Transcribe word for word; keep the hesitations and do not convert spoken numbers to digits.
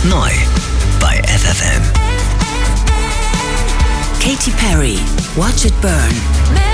Neu bei F F M. Katy Perry, Watch It Burn.